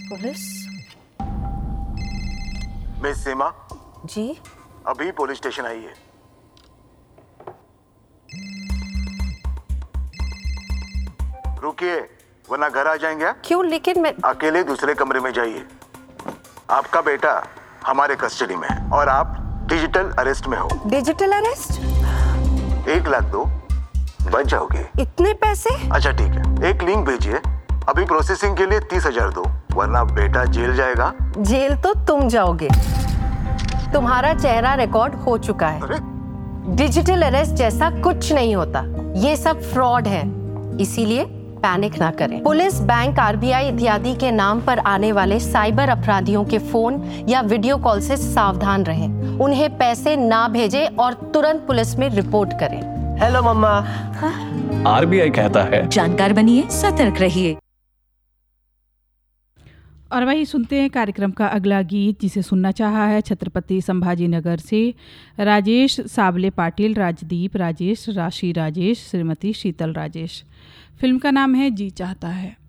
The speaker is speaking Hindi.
पुलिस? मिस सीमा जी? अभी पुलिस स्टेशन आई है। रुकिए वरना घर आ जाएंगे। क्यों? लेकिन मैं अकेले दूसरे कमरे में जाइए। आपका बेटा हमारे कस्टडी में है और आप डिजिटल अरेस्ट में हो। Digital arrest? 1 लाख दो, बच जाओगे। इतने पैसे? अच्छा ठीक है, एक लिंक भेजिए। अभी प्रोसेसिंग के लिए 30,000 दो, वरना बेटा जेल जाएगा। जेल तो तुम जाओगे। तुम्हारा चेहरा रिकॉर्ड हो चुका है। अरे? डिजिटल अरेस्ट जैसा कुछ नहीं होता, ये सब फ्रॉड है। इसीलिए पैनिक ना करें। पुलिस, बैंक, आरबीआई इत्यादि के नाम पर आने वाले साइबर अपराधियों के फोन या वीडियो कॉल से सावधान रहें। उन्हें पैसे ना भेजें और तुरंत पुलिस में रिपोर्ट करें। हेलो मम्मा। आरबीआई कहता है, जानकार बनिए, सतर्क रहिए। और वही सुनते हैं कार्यक्रम का अगला गीत, जिसे सुनना चाहा है छत्रपति संभाजीनगर से राजेश साबले पाटिल, राजदीप राजेश, राशि राजेश, श्रीमती शीतल राजेश। फिल्म का नाम है जी चाहता है।